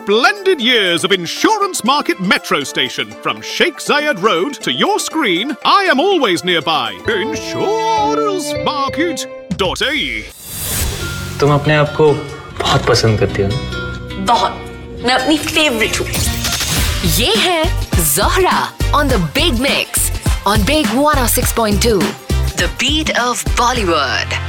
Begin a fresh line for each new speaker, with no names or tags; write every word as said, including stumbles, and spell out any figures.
splendid years of Insurance Market Metro Station. From Sheikh Zayed Road to your screen, I am always nearby. Insurance Market dot A E.
तुम अपने आप को बहुत पसंद करती हो ना?
बहुत। मैं अपनी फेवरेट हूँ।
ये है Zohra on the Big Mix on Big one oh six point two. The beat of Bollywood.